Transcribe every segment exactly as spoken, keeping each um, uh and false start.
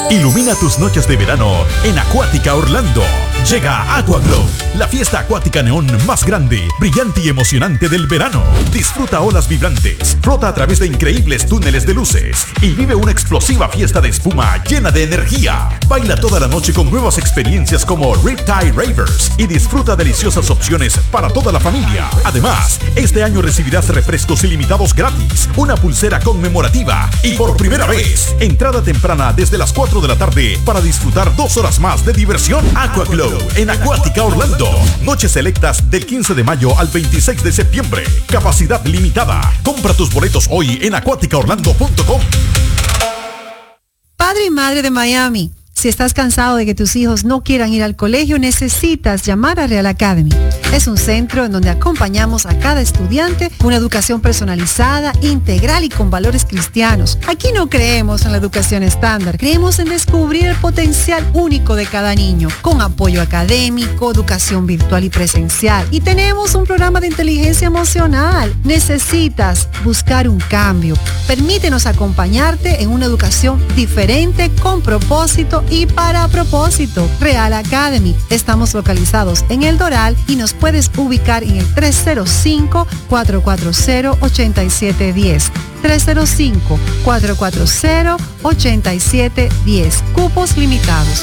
Ilumina tus noches de verano en Acuática Orlando. Llega Aquaglow, la fiesta acuática neón más grande, brillante y emocionante del verano. Disfruta olas vibrantes, flota a través de increíbles túneles de luces y vive una explosiva fiesta de espuma llena de energía. Baila toda la noche con nuevas experiencias como Riptide Ravers y disfruta deliciosas opciones para toda la familia. Además, este año recibirás refrescos ilimitados gratis, una pulsera conmemorativa y por primera vez, entrada temprana desde las cuatro de la tarde para disfrutar dos horas más de diversión. Aquaglow en Acuática Orlando. Noches selectas del quince de mayo al veintiséis de septiembre. Capacidad limitada. Compra tus boletos hoy en acuática orlando punto com. Padre y madre de Miami, si estás cansado de que tus hijos no quieran ir al colegio, necesitas llamar a Real Academy. Es un centro en donde acompañamos a cada estudiante con una educación personalizada, integral y con valores cristianos. Aquí no creemos en la educación estándar, creemos en descubrir el potencial único de cada niño, con apoyo académico, educación virtual y presencial. Y tenemos un programa de inteligencia emocional. Necesitas buscar un cambio. Permítenos acompañarte en una educación diferente, con propósito y para propósito. Real Academy. Estamos localizados en El Doral y nos puedes ubicar en el tres cero cinco, cuatro cuatro cero, ocho siete uno cero. tres cero cinco, cuatro cuatro cero, ocho siete uno cero. Cupos limitados.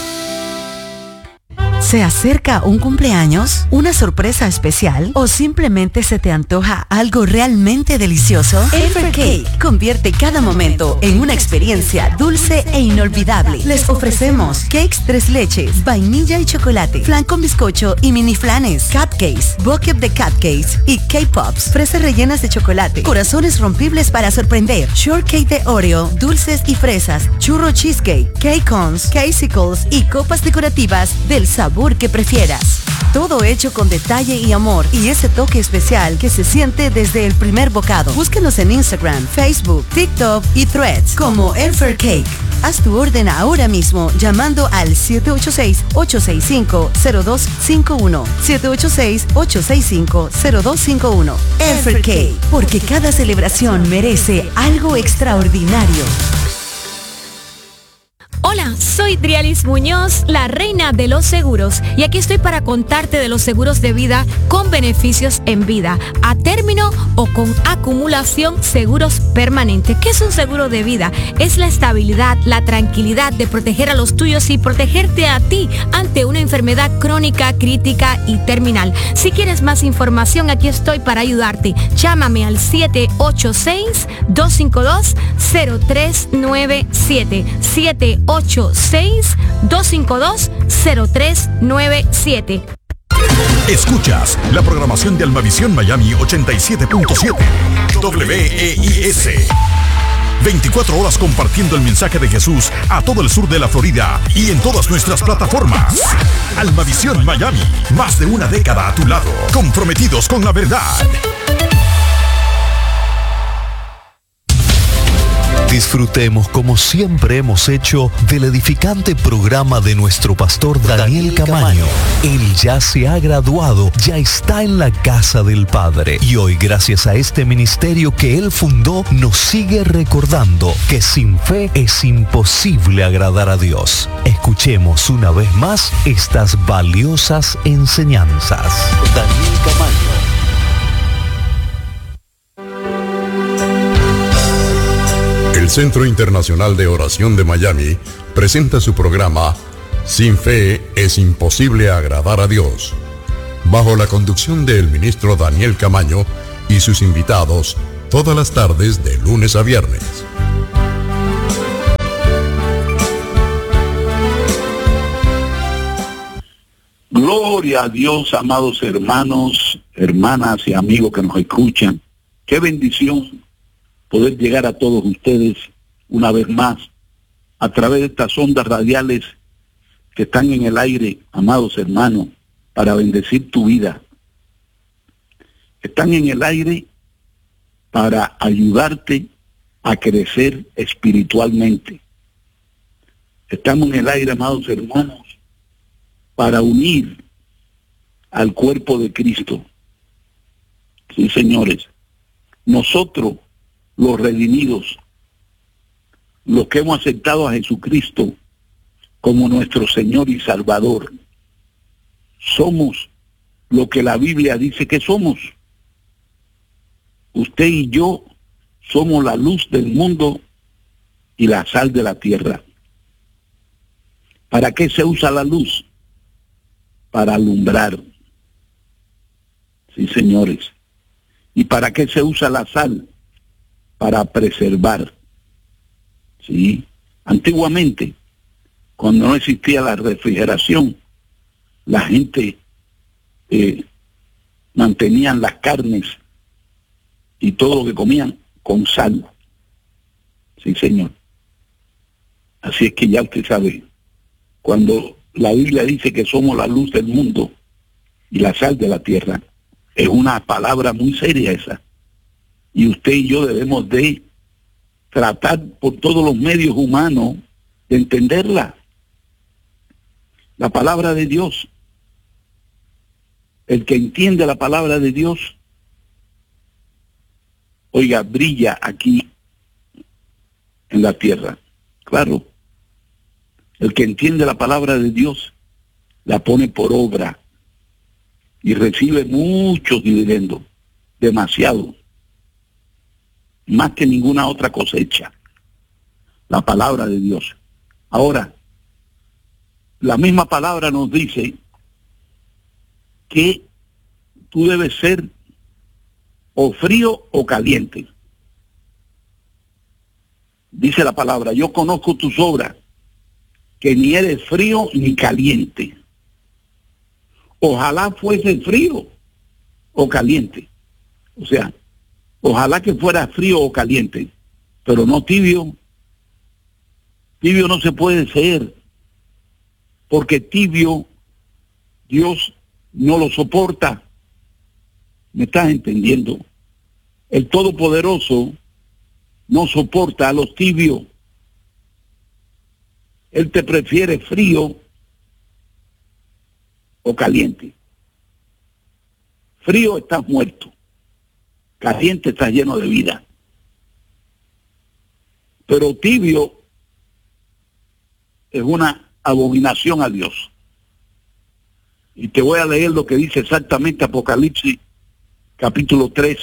¿Se acerca un cumpleaños, una sorpresa especial o simplemente se te antoja algo realmente delicioso? Elfer Cake convierte cada momento en una experiencia dulce e inolvidable. Les ofrecemos cakes tres leches, vainilla y chocolate, flan con bizcocho y mini flanes, cupcakes, bucket de cupcakes y K-Pops, fresas rellenas de chocolate, corazones rompibles para sorprender, shortcake de Oreo, dulces y fresas, churro cheesecake, cake cones, casicles y copas decorativas del sabor que prefieras. Todo hecho con detalle y amor y ese toque especial que se siente desde el primer bocado. Búsquenos en Instagram, Facebook, TikTok y Threads como Elfer Cake. Haz tu orden ahora mismo llamando al siete ocho seis, ocho seis cinco, cero dos cinco uno. siete ocho seis, ocho seis cinco, cero dos cinco uno. Elfer Cake, porque cada celebración merece algo extraordinario. Hola, soy Drialis Muñoz, la reina de los seguros, y aquí estoy para contarte de los seguros de vida con beneficios en vida, a término o con acumulación, seguros permanentes. ¿Qué es un seguro de vida? Es la estabilidad, la tranquilidad de proteger a los tuyos y protegerte a ti ante una enfermedad crónica, crítica y terminal. Si quieres más información, aquí estoy para ayudarte. Llámame al siete ocho seis, dos cinco dos, cero tres nueve siete. siete ocho seis, dos cinco dos, cero tres nueve siete. Escuchas la programación de Almavisión Miami ochenta y siete punto siete W E I S. veinticuatro horas compartiendo el mensaje de Jesús a todo el sur de la Florida y en todas nuestras plataformas. Almavisión Miami, más de una década a tu lado, comprometidos con la verdad. Disfrutemos como siempre hemos hecho del edificante programa de nuestro pastor Daniel Camaño. Él ya se ha graduado, ya está en la casa del Padre y hoy, gracias a este ministerio que él fundó, nos sigue recordando que sin fe es imposible agradar a Dios. Escuchemos una vez más estas valiosas enseñanzas. Daniel Camaño. El Centro Internacional de Oración de Miami presenta su programa Sin Fe es Imposible Agradar a Dios, bajo la conducción del ministro Daniel Camaño y sus invitados, todas las tardes de lunes a viernes. Gloria a Dios, amados hermanos, hermanas y amigos que nos escuchan. Qué bendición poder llegar a todos ustedes una vez más a través de estas ondas radiales que están en el aire, amados hermanos, para bendecir tu vida. Están en el aire para ayudarte a crecer espiritualmente. Estamos en el aire, amados hermanos, para unir al cuerpo de Cristo. Sí, señores, nosotros, los redimidos, los que hemos aceptado a Jesucristo como nuestro Señor y Salvador. Somos lo que la Biblia dice que somos. Usted y yo somos la luz del mundo y la sal de la tierra. ¿Para qué se usa la luz? Para alumbrar. Sí, señores. ¿Y para qué se usa la sal? Para preservar. Sí. Antiguamente, cuando no existía la refrigeración, la gente eh, mantenían las carnes y todo lo que comían con sal. Sí, señor. Así es que ya usted sabe, cuando la Biblia dice que somos la luz del mundo y la sal de la tierra, es una palabra muy seria esa. Y usted y yo debemos de tratar por todos los medios humanos de entenderla. La palabra de Dios. El que entiende la palabra de Dios, oiga, brilla aquí en la tierra. Claro. El que entiende la palabra de Dios, la pone por obra y recibe muchos dividendos, demasiado, más que ninguna otra cosecha. La palabra de Dios. Ahora, la misma palabra nos dice que tú debes ser o frío o caliente. Dice la palabra, yo conozco tus obras, que ni eres frío ni caliente. Ojalá fuese frío o caliente. O sea, ojalá que fuera frío o caliente, pero no tibio. Tibio no se puede ser, porque tibio Dios no lo soporta. ¿Me estás entendiendo? El Todopoderoso no soporta a los tibios. Él te prefiere frío o caliente. Frío estás muerto, caliente estás lleno de vida. Pero tibio es una abominación a Dios. Y te voy a leer lo que dice exactamente Apocalipsis capítulo tres,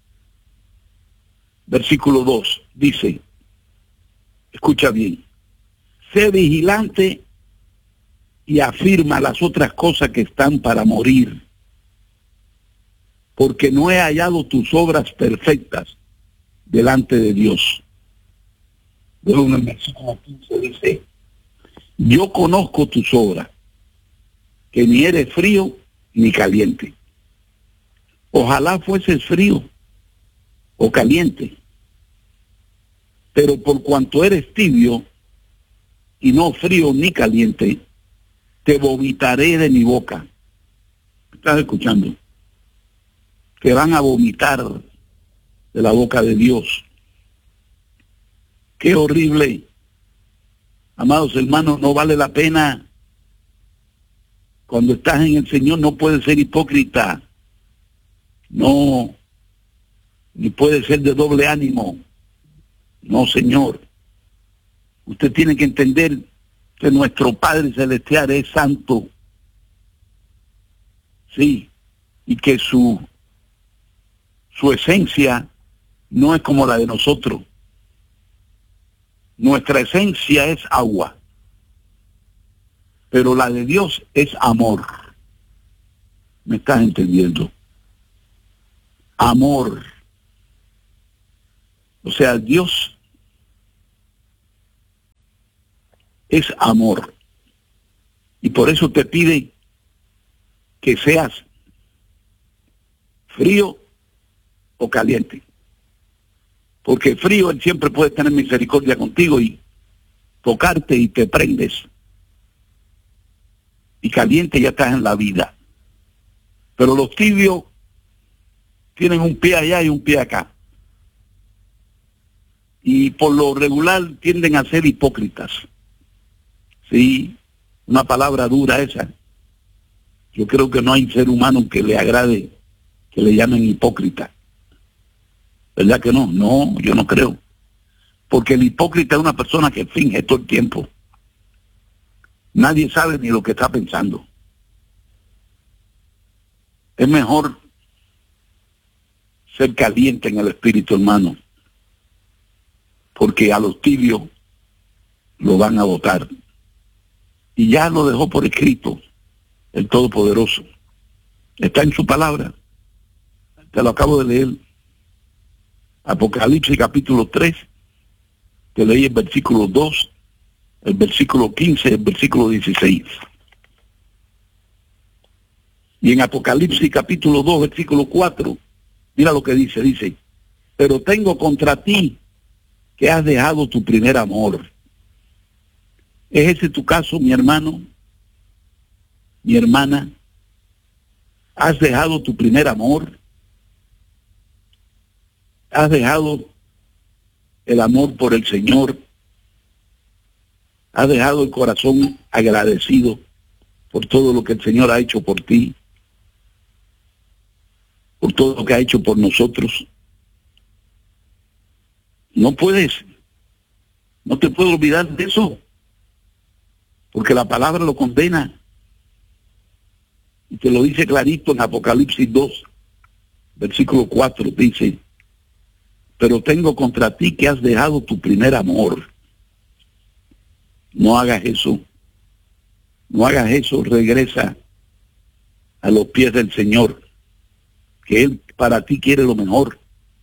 versículo dos. Dice, escucha bien, sé vigilante y afirma las otras cosas que están para morir, porque no he hallado tus obras perfectas delante de Dios. Luego en el versículo quince dice, yo conozco tus obras, que ni eres frío ni caliente. Ojalá fueses frío o caliente, pero por cuanto eres tibio y no frío ni caliente, te vomitaré de mi boca. ¿Estás escuchando? Te van a vomitar de la boca de Dios. Qué horrible. Amados hermanos, no vale la pena. Cuando estás en el Señor no puedes ser hipócrita. No, ni puede ser de doble ánimo. No, Señor. Usted tiene que entender que nuestro Padre Celestial es santo. Sí, y que su, su esencia no es como la de nosotros. Nuestra esencia es agua, pero la de Dios es amor. ¿Me estás entendiendo? Amor. O sea, Dios es amor. Y por eso te pide que seas frío o caliente. Porque frío Él siempre puede tener misericordia contigo y tocarte y te prendes. Y caliente ya estás en la vida. Pero los tibios tienen un pie allá y un pie acá. Y por lo regular tienden a ser hipócritas. Sí, una palabra dura esa. Yo creo que no hay ser humano que le agrade que le llamen hipócrita. ¿Verdad que no? No, yo no creo. Porque el hipócrita es una persona que finge todo el tiempo. Nadie sabe ni lo que está pensando. Es mejor ser caliente en el espíritu, hermano, porque a los tibios lo van a botar. Y ya lo dejó por escrito el Todopoderoso. Está en su palabra. Te lo acabo de leer. Apocalipsis capítulo tres, te leí el versículo dos, el versículo quince, el versículo dieciséis. Y en Apocalipsis capítulo dos, versículo cuatro, mira lo que dice, dice, pero tengo contra ti que has dejado tu primer amor. ¿Es ese tu caso, mi hermano? Mi hermana, ¿has dejado tu primer amor? ¿Has dejado el amor por el Señor? ¿Has dejado el corazón agradecido por todo lo que el Señor ha hecho por ti? Por todo lo que ha hecho por nosotros. No puedes, no te puedo olvidar de eso, porque la palabra lo condena. Y te lo dice clarito en Apocalipsis dos, versículo cuatro, dice, pero tengo contra ti que has dejado tu primer amor. No hagas eso. No hagas eso, regresa a los pies del Señor, que Él para ti quiere lo mejor.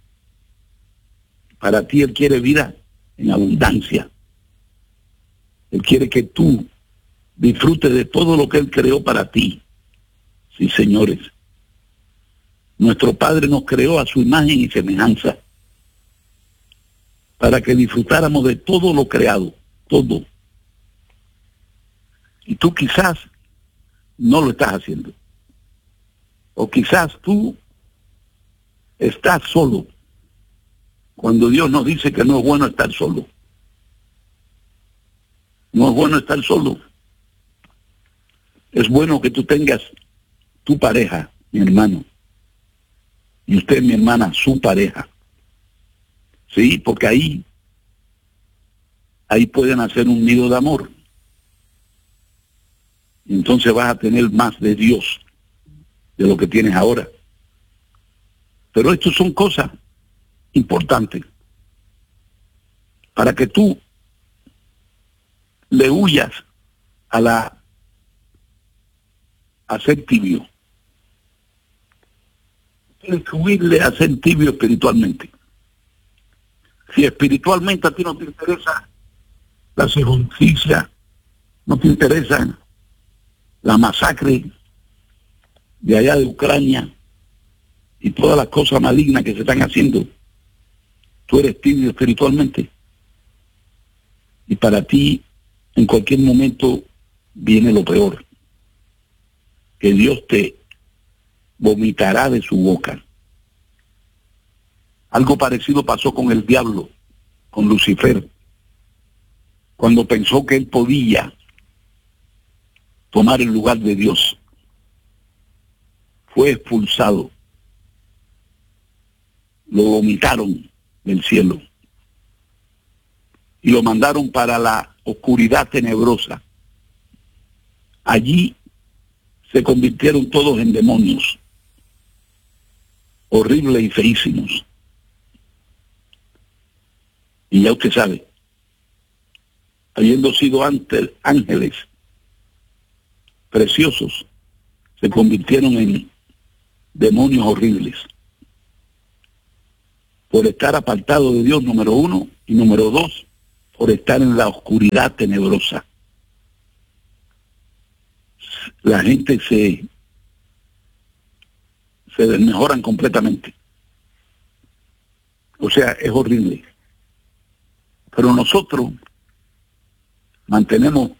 Para ti Él quiere vida en abundancia. Él quiere que tú disfrutes de todo lo que Él creó para ti. Sí, señores. Nuestro Padre nos creó a su imagen y semejanza, para que disfrutáramos de todo lo creado, todo. Y tú quizás no lo estás haciendo. O quizás tú estás solo, cuando Dios nos dice que no es bueno estar solo. No es bueno estar solo. Es bueno que tú tengas tu pareja, mi hermano. Y usted, mi hermana, su pareja. Sí, porque ahí, ahí pueden hacer un nido de amor. Y entonces vas a tener más de Dios de lo que tienes ahora. Pero esto son cosas importantes para que tú le huyas a la a ser tibio. Tienes que huirle a ser tibio espiritualmente. Si espiritualmente a ti no te interesa la injusticia, no te interesa la masacre de allá de Ucrania y todas las cosas malignas que se están haciendo, tú eres tibio espiritualmente. Y para ti, en cualquier momento, viene lo peor. Que Dios te vomitará de su boca. Algo parecido pasó con el diablo, con Lucifer, cuando pensó que él podía tomar el lugar de Dios. Fue expulsado. Lo vomitaron del cielo y lo mandaron para la oscuridad tenebrosa. Allí se convirtieron todos en demonios, horribles y feísimos. Y ya usted sabe, habiendo sido antes ángeles preciosos, se convirtieron en demonios horribles, por estar apartados de Dios, número uno, y número dos, por estar en la oscuridad tenebrosa. La gente se, se desmejoran completamente. O sea, es horrible. Pero nosotros mantenemos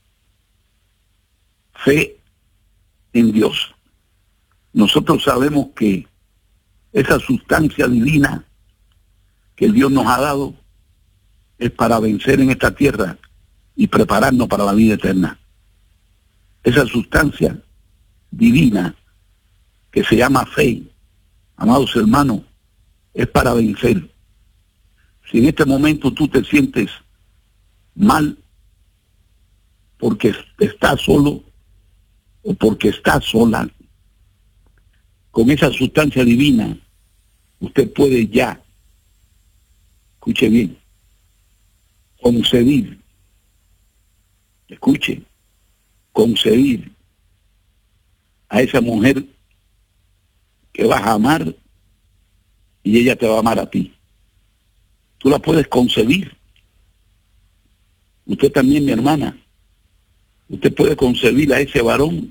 fe en Dios. Nosotros sabemos que esa sustancia divina que Dios nos ha dado es para vencer en esta tierra y prepararnos para la vida eterna. Esa sustancia divina que se llama fe, amados hermanos, es para vencer. Si en este momento tú te sientes mal, porque está solo o porque está sola, con esa sustancia divina, usted puede ya, escuche bien, concebir, escuche, concebir a esa mujer que vas a amar y ella te va a amar a ti. Tú la puedes concebir. Usted también, mi hermana, usted puede concebir a ese varón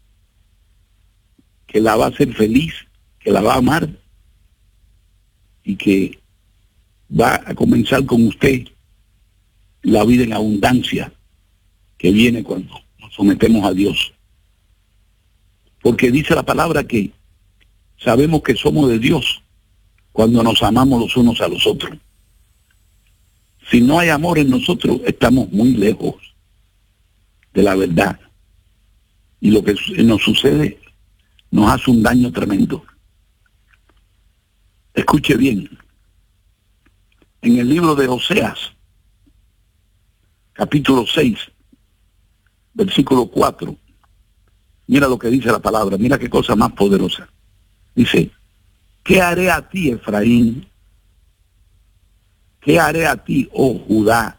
que la va a hacer feliz, que la va a amar y que va a comenzar con usted la vida en abundancia que viene cuando nos sometemos a Dios. Porque dice la palabra que sabemos que somos de Dios cuando nos amamos los unos a los otros. Si no hay amor en nosotros, estamos muy lejos de la verdad. Y lo que nos sucede nos hace un daño tremendo. Escuche bien. En el libro de Oseas, capítulo seis, versículo cuatro, mira lo que dice la palabra, mira qué cosa más poderosa. Dice, ¿qué haré a ti, Efraín? ¿Qué haré a ti, oh Judá?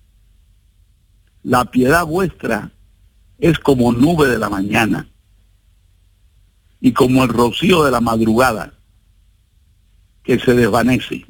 La piedad vuestra es como nube de la mañana y como el rocío de la madrugada que se desvanece.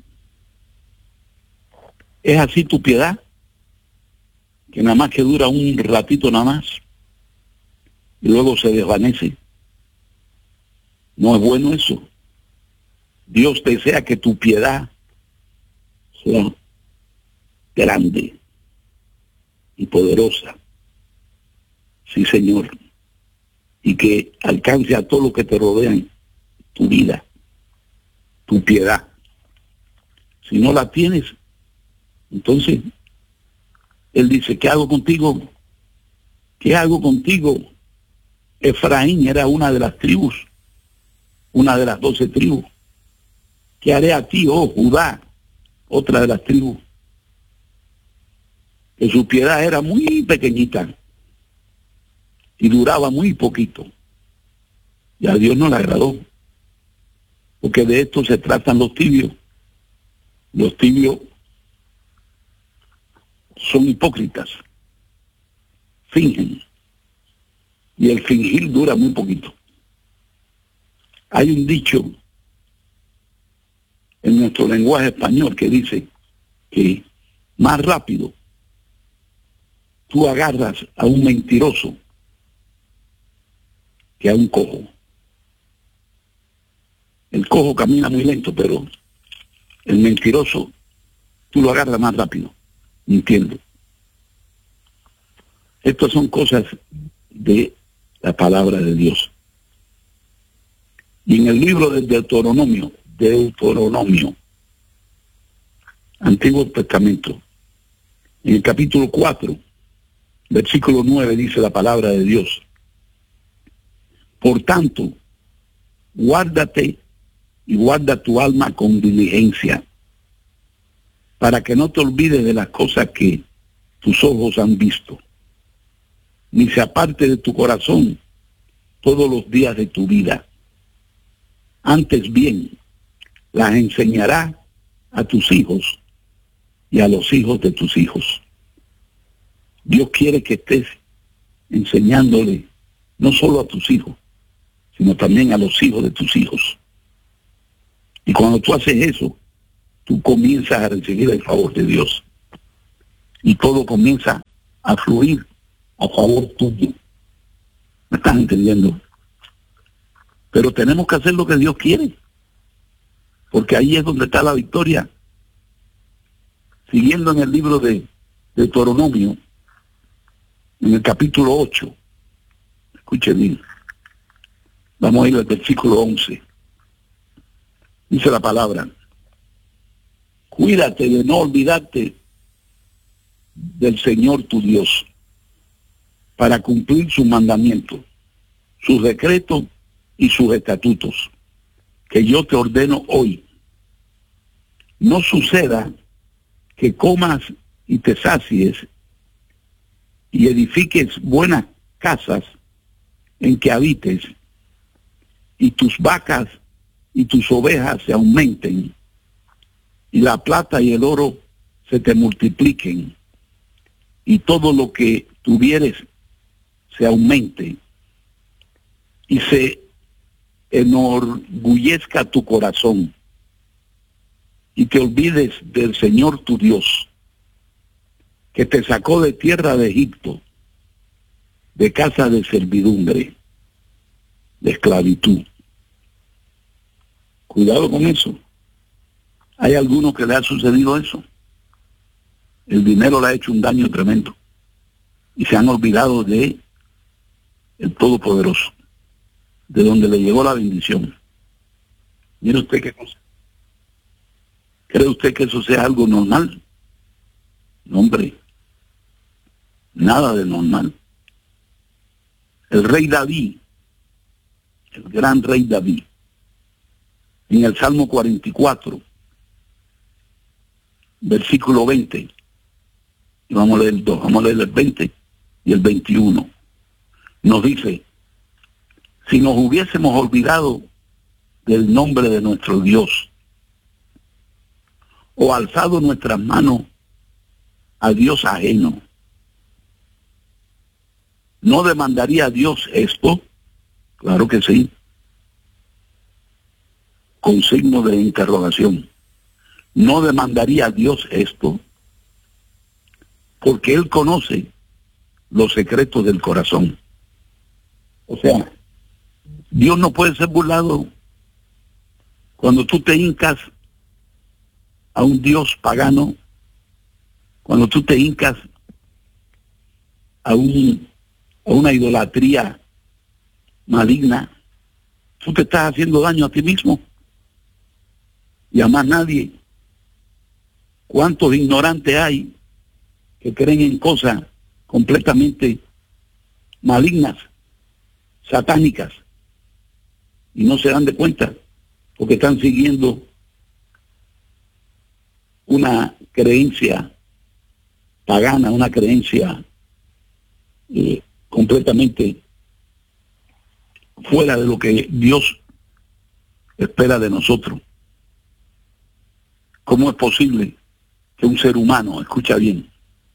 ¿Es así tu piedad? Que nada más que dura un ratito nada más y luego se desvanece. No es bueno eso. Dios desea que tu piedad sea grande y poderosa. Sí, Señor. Y que alcance a todo lo que te rodean, tu vida, tu piedad. Si no la tienes, entonces Él dice, ¿qué hago contigo? ¿Qué hago contigo? Efraín era una de las tribus, una de las doce tribus. ¿Qué haré a ti, oh Judá? Otra de las tribus. Que su piedad era muy pequeñita y duraba muy poquito. Y a Dios no le agradó. Porque de esto se tratan los tibios. Los tibios son hipócritas. Fingen. Y el fingir dura muy poquito. Hay un dicho en nuestro lenguaje español que dice que más rápido tú agarras a un mentiroso que a un cojo. El cojo camina muy lento, pero el mentiroso tú lo agarras más rápido, mintiendo. Estas son cosas de la palabra de Dios. Y en el libro del Deuteronomio, Deuteronomio, Antiguo Testamento, en el capítulo cuatro, versículo nueve, dice la palabra de Dios. Por tanto, guárdate y guarda tu alma con diligencia, para que no te olvides de las cosas que tus ojos han visto, ni se aparte de tu corazón todos los días de tu vida. Antes bien, las enseñarás a tus hijos y a los hijos de tus hijos. Dios quiere que estés enseñándole no solo a tus hijos, sino también a los hijos de tus hijos. Y cuando tú haces eso, tú comienzas a recibir el favor de Dios. Y todo comienza a fluir a favor tuyo. ¿Me estás entendiendo? Pero tenemos que hacer lo que Dios quiere, porque ahí es donde está la victoria. Siguiendo en el libro de, de Deuteronomio, en el capítulo ocho, escuchen bien, vamos a ir al versículo once. Dice la palabra: cuídate de no olvidarte del Señor tu Dios, para cumplir sus mandamientos, sus decretos y sus estatutos, que yo te ordeno hoy. No suceda que comas y te sacies y edifiques buenas casas en que habites, y tus vacas y tus ovejas se aumenten, y la plata y el oro se te multipliquen, y todo lo que tuvieres se aumente, y se enorgullezca tu corazón, y te olvides del Señor tu Dios, que te sacó de tierra de Egipto, de casa de servidumbre, de esclavitud. Cuidado con eso. Hay algunos que le ha sucedido eso. El dinero le ha hecho un daño tremendo y se han olvidado de el Todopoderoso, de donde le llegó la bendición. Mire usted qué cosa. ¿Cree usted que eso sea algo normal? No, hombre, nada de normal. El rey David, el gran rey David, en el Salmo cuarenta y cuatro, versículo veinte, y vamos a leer el dos, vamos a leer el veinte y el veintiuno, nos dice: si nos hubiésemos olvidado del nombre de nuestro Dios, o alzado nuestras manos a Dios ajeno, ¿no demandaría Dios esto? Claro que sí, con signo de interrogación. ¿No demandaría Dios esto? Porque Él conoce los secretos del corazón. O sea, Dios no puede ser burlado. Cuando tú te hincas a un Dios pagano, cuando tú te hincas a, un, a una idolatría maligna, tú te estás haciendo daño a ti mismo y a más nadie. ¿Cuántos ignorantes hay que creen en cosas completamente malignas, satánicas, y no se dan de cuenta porque están siguiendo una creencia pagana, una creencia eh, completamente fuera de lo que Dios espera de nosotros? ¿Cómo es posible que un ser humano, escucha bien,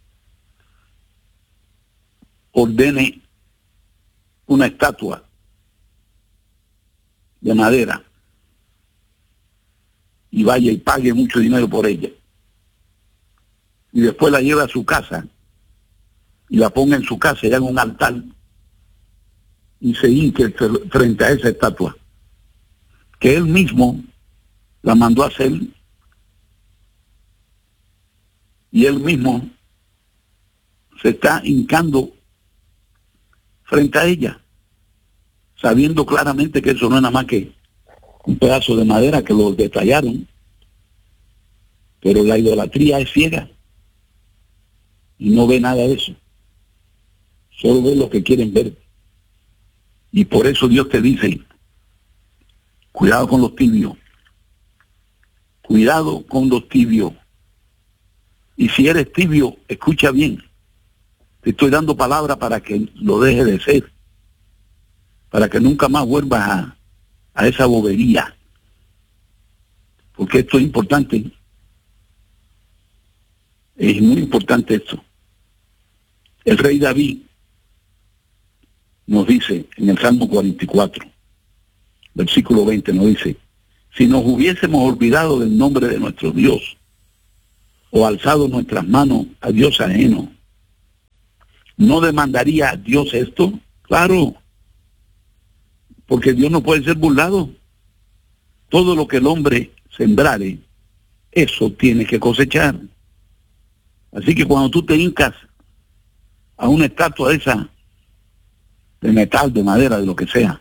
ordene una estatua de madera y vaya y pague mucho dinero por ella, y después la lleve a su casa y la ponga en su casa, ya en un altar, y se hinque frente a esa estatua que él mismo la mandó a hacer, y él mismo se está hincando frente a ella, sabiendo claramente que eso no es nada más que un pedazo de madera que lo detallaron, pero la idolatría es ciega y no ve nada de eso, solo ve lo que quieren ver. Y por eso Dios te dice: cuidado con los tibios, cuidado con los tibios. Y si eres tibio, escucha bien, te estoy dando palabra para que lo dejes de ser, para que nunca más vuelvas a, a esa bobería, porque esto es importante, es muy importante esto. El rey David nos dice en el Salmo cuarenta y cuatro, versículo veinte, nos dice: si nos hubiésemos olvidado del nombre de nuestro Dios, o alzado nuestras manos a Dios ajeno, ¿no demandaría a Dios esto? Claro, porque Dios no puede ser burlado. Todo lo que el hombre sembrare, eso tiene que cosechar. Así que cuando tú te hincas a una estatua de esa, de metal, de madera, de lo que sea,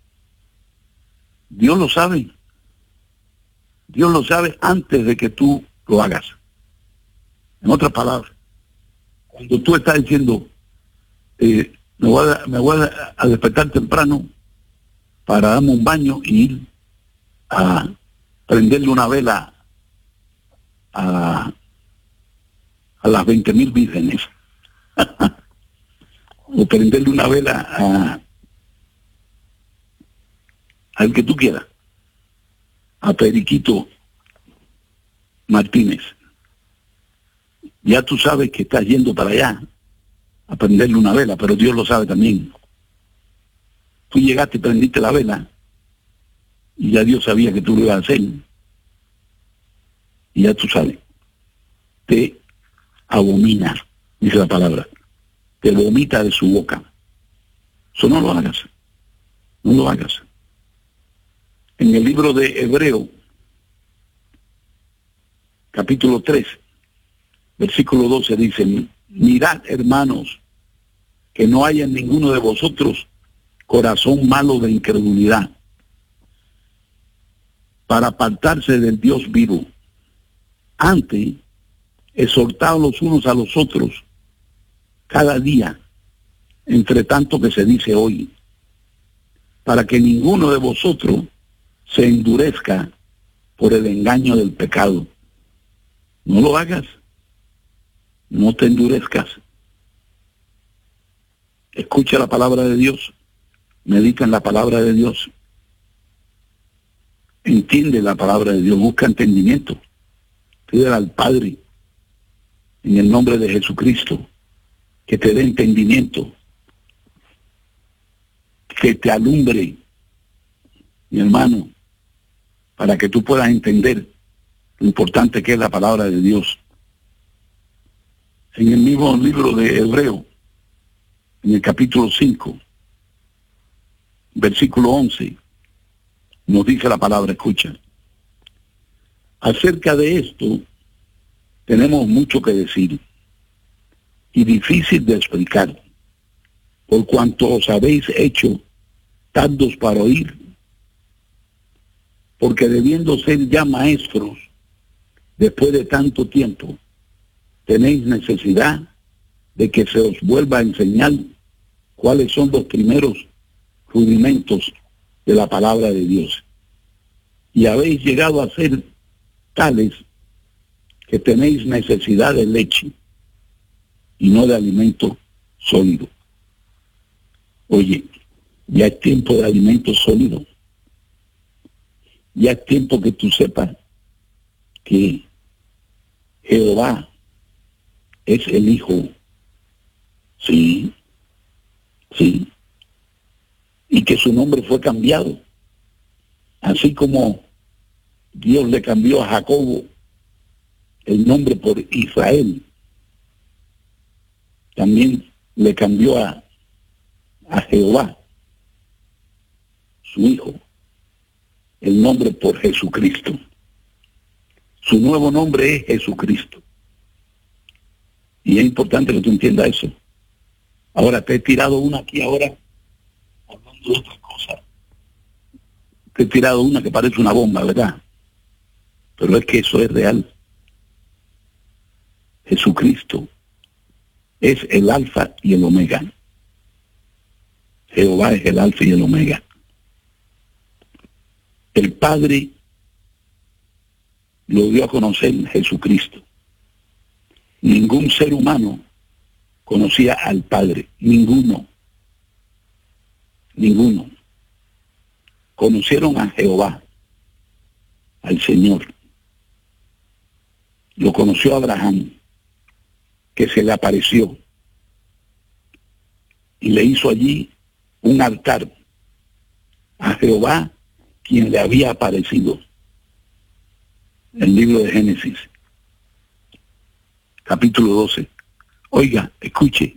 Dios lo sabe. Dios lo sabe antes de que tú lo hagas. En otras palabras, cuando tú estás diciendo, eh, me voy, a, me voy a, a despertar temprano para darme un baño y ir a prenderle una vela a, a las veinte mil vírgenes. o prenderle una vela a al que tú quieras, a Periquito Martínez, ya tú sabes que estás yendo para allá a prenderle una vela, pero Dios lo sabe también. Tú llegaste y prendiste la vela y ya Dios sabía que tú lo ibas a hacer, y ya tú sabes, te abomina, dice la palabra, te vomita de su boca. Eso no lo hagas, no lo hagas. En el libro de Hebreo, capítulo tres, versículo doce, dice: mirad, hermanos, que no haya en ninguno de vosotros corazón malo de incredulidad, para apartarse del Dios vivo. Antes, exhortaos los unos a los otros cada día, entre tanto que se dice hoy, para que ninguno de vosotros se endurezca por el engaño del pecado. No lo hagas, no te endurezcas. Escucha la palabra de Dios, medita en la palabra de Dios, entiende la palabra de Dios, busca entendimiento, pídele al Padre en el nombre de Jesucristo que te dé entendimiento, que te alumbre, mi hermano, para que tú puedas entender lo importante que es la palabra de Dios. En el mismo libro de Hebreo, en el capítulo cinco, versículo once, nos dice la palabra, escucha: acerca de esto tenemos mucho que decir y difícil de explicar, por cuanto os habéis hecho tardos para oír, porque debiendo ser ya maestros, después de tanto tiempo, tenéis necesidad de que se os vuelva a enseñar cuáles son los primeros rudimentos de la palabra de Dios. Y habéis llegado a ser tales que tenéis necesidad de leche y no de alimento sólido. Oye, ya es tiempo de alimento sólido. Ya es tiempo que tú sepas que Jehová es el Hijo. Sí, sí. Y que su nombre fue cambiado. Así como Dios le cambió a Jacobo el nombre por Israel, también le cambió a, a Jehová, su Hijo, el nombre por Jesucristo. Su nuevo nombre es Jesucristo. Y es importante que tú entiendas eso. Ahora te he tirado una aquí ahora, hablando de otra cosa. Te he tirado una que parece una bomba, ¿verdad? Pero es que eso es real. Jesucristo es el alfa y el omega. Jehová es el alfa y el omega. El Padre lo dio a conocer Jesucristo. Ningún ser humano conocía al Padre, ninguno, ninguno. Conocieron a Jehová, al Señor. Lo conoció Abraham, que se le apareció y le hizo allí un altar a Jehová, quien le había aparecido. El libro de Génesis, capítulo doce. Oiga, escuche,